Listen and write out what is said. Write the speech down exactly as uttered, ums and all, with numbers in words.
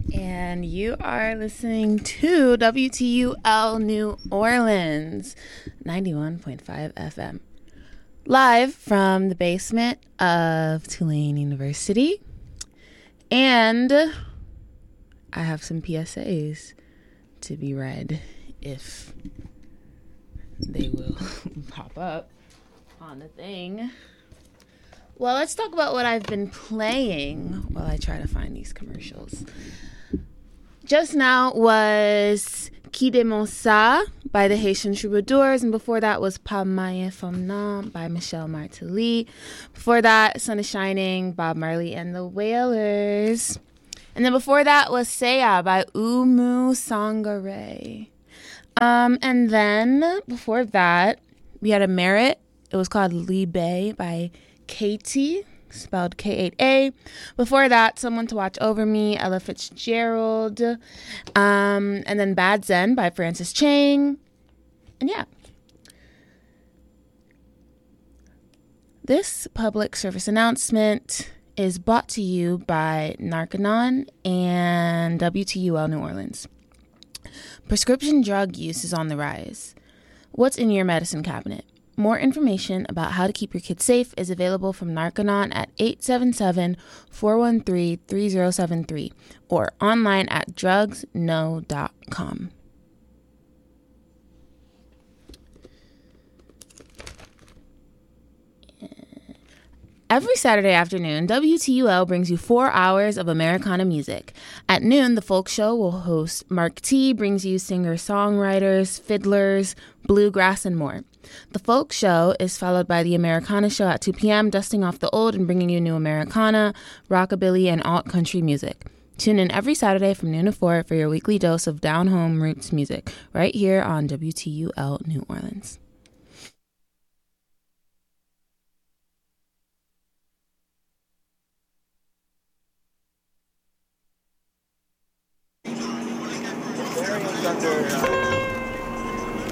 And you are listening to W T U L New Orleans, ninety-one point five F M. Live from the basement of Tulane University. And I have some P S As to be read if they will pop up on the thing. Well, let's talk about what I've been playing while I try to find these commercials. Just now was Qui de Monsa by the Haitian Troubadours, and before that was Pas Maille Femna by Michelle Martelly. Before that, Sun is Shining, Bob Marley and the Wailers. And then before that was Seya by Oumou Sangaré. Um, and then before that, we had a Merit. It was called Libe by Katie, spelled K eight A. Before that, Someone to Watch Over Me, Ella Fitzgerald. Um, and then Bad Zen by Francis Chang. And yeah. This public service announcement is brought to you by Narconon and W T U L New Orleans. Prescription drug use is on the rise. What's in your medicine cabinet? More information about how to keep your kids safe is available from Narconon at eight seven seven, four one three, three zero seven three or online at drugs know dot com. Every Saturday afternoon, W T U L brings you four hours of Americana music. At noon, The Folk Show will host Mark T, brings you singer-songwriters, fiddlers, bluegrass, and more. The Folk Show is followed by The Americana Show at two p.m., dusting off the old and bringing you new Americana, rockabilly, and alt-country music. Tune in every Saturday from noon to four for your weekly dose of down-home roots music, right here on W T U L New Orleans. Under